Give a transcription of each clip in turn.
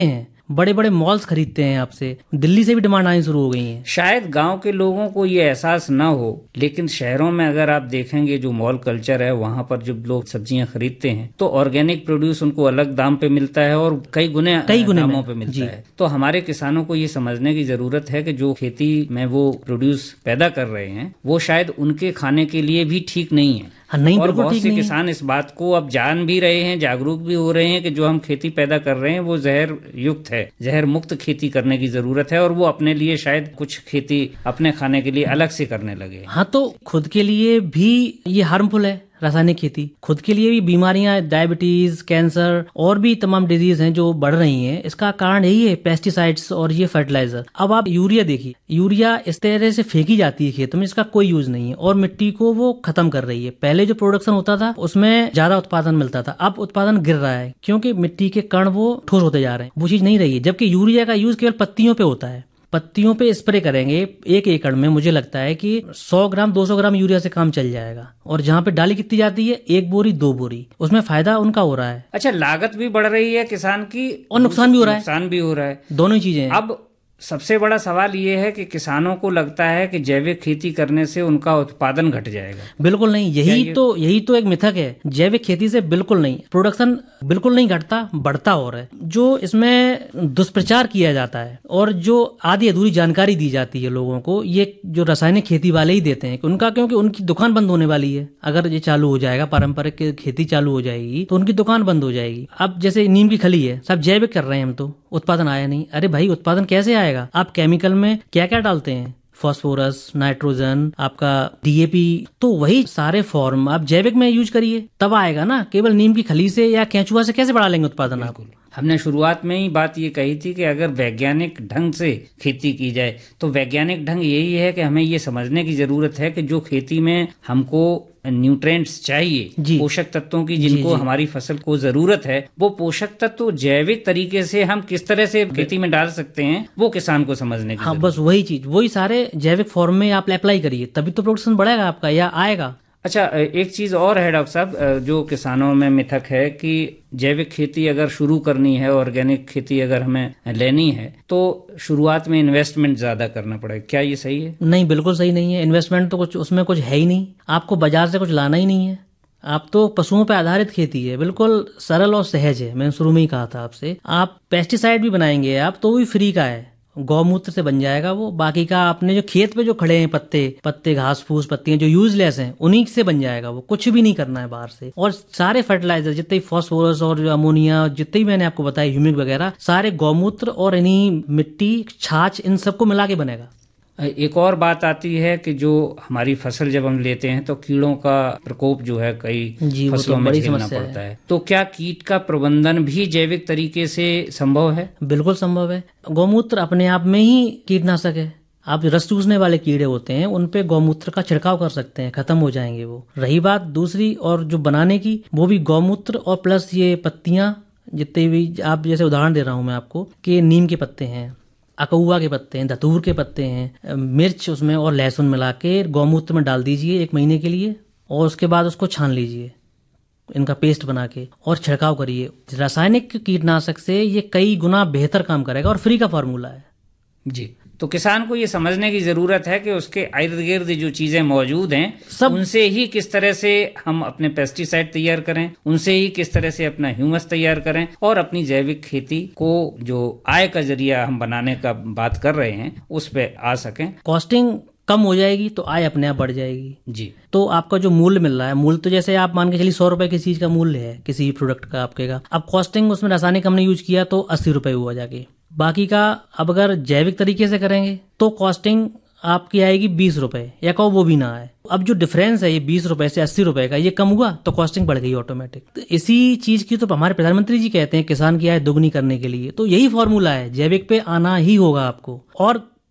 हैं, बड़े बड़े मॉल्स खरीदते हैं आपसे, दिल्ली से भी डिमांड आनी शुरू हो गई है। शायद गांव के लोगों को ये एहसास ना हो, लेकिन शहरों में अगर आप देखेंगे जो मॉल कल्चर है, वहां पर जब लोग सब्जियां खरीदते हैं तो ऑर्गेनिक प्रोड्यूस उनको अलग दाम पे मिलता है और कई गुने दामों पे मिलता है। तो हमारे किसानों को ये समझने की जरूरत है कि जो खेती में वो प्रोड्यूस पैदा कर रहे हैं वो शायद उनके खाने के लिए भी ठीक नहीं है। नहीं, और बहुत से किसान इस बात को अब जान भी रहे हैं, जागरूक भी हो रहे हैं कि जो हम खेती पैदा कर रहे हैं वो जहर युक्त है, जहर मुक्त खेती करने की जरूरत है, और वो अपने लिए शायद कुछ खेती अपने खाने के लिए अलग से करने लगे। हाँ, तो खुद के लिए भी ये हार्मफुल है रासायनिक खेती, खुद के लिए भी बीमारियां, डायबिटीज, कैंसर और भी तमाम डिजीज हैं जो बढ़ रही हैं। इसका कारण यही है पेस्टिसाइड्स और ये फर्टिलाइजर। अब आप यूरिया देखिए, यूरिया इस तरह से फेंकी जाती है खेतों में, इसका कोई यूज नहीं है और मिट्टी को वो खत्म कर रही है। पहले जो प्रोडक्शन होता था उसमें ज्यादा उत्पादन मिलता था, अब उत्पादन गिर रहा है क्योंकि मिट्टी के कण वो ठोस होते जा रहे हैं, वो चीज नहीं रही है। जबकि यूरिया का यूज केवल पत्तियों पे होता है, पत्तियों पे स्प्रे करेंगे 1 एकड़ में, मुझे लगता है कि 100 ग्राम 200 ग्राम यूरिया से काम चल जाएगा। और जहाँ पे डाली कितनी जाती है, 1 बोरी 2 बोरी, उसमें फायदा उनका हो रहा है। अच्छा, लागत भी बढ़ रही है किसान की और नुकसान भी हो रहा है, दोनों ही चीजें हैं। अब सबसे बड़ा सवाल ये है कि किसानों को लगता है कि जैविक खेती करने से उनका उत्पादन घट जाएगा। बिल्कुल नहीं, यही तो एक मिथक है। जैविक खेती से बिल्कुल नहीं, प्रोडक्शन बिल्कुल नहीं घटता, बढ़ता और है। जो इसमें दुष्प्रचार किया जाता है और जो आधी अधूरी जानकारी दी जाती है लोगों को, ये जो रासायनिक खेती वाले ही देते हैं क्योंकि उनकी दुकान बंद होने वाली है। अगर ये चालू हो जाएगा, पारंपरिक खेती चालू हो जाएगी तो उनकी दुकान बंद हो जाएगी। अब जैसे नीम की खली है, सब जैविक कर रहे हैं हम, तो उत्पादन आया नहीं। अरे भाई, उत्पादन कैसे आएगा? आप केमिकल में क्या क्या डालते हैं, फास्फोरस, नाइट्रोजन, आपका डीएपी, तो वही सारे फॉर्म आप जैविक में यूज करिए, तब आएगा ना। केवल नीम की खली से या केंचुआ से कैसे बढ़ा लेंगे उत्पादन आप? हमने शुरुआत में ही बात ये कही थी कि अगर वैज्ञानिक ढंग से खेती की जाए, तो वैज्ञानिक ढंग यही है कि हमें ये समझने की जरूरत है कि जो खेती में हमको न्यूट्रिएंट्स चाहिए, पोषक तत्वों की जिनको हमारी फसल को जरूरत है, वो पोषक तत्व जैविक तरीके से हम किस तरह से खेती में डाल सकते हैं, वो किसान को समझने की बस वही चीज, वही सारे जैविक फॉर्म में आप अप्लाई करिए, तभी तो प्रोडक्शन बढ़ेगा आपका या आएगा। अच्छा, एक चीज और है डॉक्टर साहब, जो किसानों में मिथक है कि जैविक खेती अगर शुरू करनी है, ऑर्गेनिक खेती अगर हमें लेनी है, तो शुरुआत में इन्वेस्टमेंट ज्यादा करना पड़ेगा। क्या ये सही है? नहीं, बिल्कुल सही नहीं है। इन्वेस्टमेंट तो उसमें कुछ है ही नहीं, आपको बाजार से कुछ लाना ही नहीं है। आप तो पशुओं पर आधारित खेती है, बिल्कुल सरल और सहज है। मैंने शुरू में ही कहा था आपसे, आप पेस्टिसाइड भी बनाएंगे आप तो भी फ्री का है, गौमूत्र से बन जाएगा वो। बाकी का आपने जो खेत पे जो खड़े हैं पत्ते घास फूस पत्तियां जो यूजलेस हैं, उन्हीं से बन जाएगा वो, कुछ भी नहीं करना है बाहर से। और सारे फर्टिलाइजर जितने फास्फोरस और अमोनिया, जितने भी मैंने आपको बताया, ह्यूमिक वगैरह, सारे गौमूत्र और इन्हीं मिट्टी, छाछ, इन सबको मिला के बनेगा। एक और बात आती है कि जो हमारी फसल जब हम लेते हैं तो कीड़ों का प्रकोप जो है कई फसलों में झेलना पड़ता है। तो क्या कीट का प्रबंधन भी जैविक तरीके से संभव है? बिल्कुल संभव है। गौमूत्र अपने आप में ही कीटनाशक है। आप रस चूसने वाले कीड़े होते हैं, उन पे गौमूत्र का छिड़काव कर सकते हैं, खत्म हो जाएंगे वो। रही बात दूसरी और जो बनाने की, वो भी गौमूत्र और प्लस ये पत्तियां, जितने भी आप, जैसे उदाहरण दे रहा हूं मैं आपको कि नीम के पत्ते हैं, अकउआ के पत्ते हैं, धतूर के पत्ते हैं, मिर्च उसमें और लहसुन मिला के गौमूत्र में डाल दीजिए 1 महीने के लिए, और उसके बाद उसको छान लीजिए इनका पेस्ट बना के और छिड़काव करिए। रासायनिक कीटनाशक से ये कई गुना बेहतर काम करेगा और फ्री का फार्मूला है जी। तो किसान को ये समझने की जरूरत है कि उसके इर्द गिर्द जो चीजें मौजूद हैं, सब उनसे ही किस तरह से हम अपने पेस्टिसाइड तैयार करें, उनसे ही किस तरह से अपना ह्यूमस तैयार करें, और अपनी जैविक खेती को जो आय का जरिया हम बनाने का बात कर रहे हैं उस पे आ सकें। कॉस्टिंग कम हो जाएगी तो आय अपने आप बढ़ जाएगी जी। तो आपका जो मूल्य मिल रहा है, मूल्य तो जैसे आप मान के चलिए 100 रुपए किसी चीज का मूल्य है, किसी भी प्रोडक्ट का आपकेगा, अब कॉस्टिंग उसमें रासायनिक हमने यूज किया तो 80 रुपए हुआ जाके। बाकी का अब अगर जैविक तरीके से करेंगे तो कॉस्टिंग आपकी आएगी 20 रुपए, या कहो वो भी ना आए। अब जो डिफरेंस है ये 20 रुपए से 80 रुपए का, ये कम हुआ तो कॉस्टिंग बढ़ गई ऑटोमेटिक। तो इसी चीज की तो हमारे प्रधानमंत्री जी कहते हैं किसान की आय दोगुनी करने के लिए, तो यही फॉर्मूला है, जैविक पे आना ही होगा आपको। और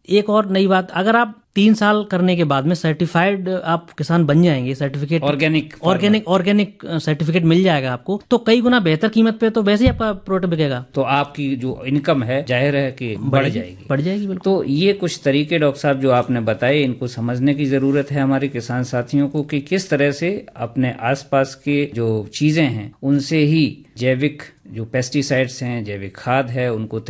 एक और नई बात, अगर आप 3 साल करने के बाद में सर्टिफाइड आप किसान बन जाएंगे, सर्टिफिकेट ऑर्गेनिक सर्टिफिकेट मिल जाएगा आपको, तो कई गुना बेहतर कीमत पे तो वैसे ही आपका प्रोडक्ट बिकेगा, तो आपकी जो इनकम है जाहिर है कि बढ़ जाएगी बिल्कुल। तो ये कुछ तरीके डॉक्टर साहब जो आपने बताए, इनको समझने की जरूरत है हमारे किसान साथियों को कि किस तरह से अपने आसपास के जो चीजें हैं उनसे ही जैविक जो पेस्टिसाइड्स हैं, जैविक खाद है, उनको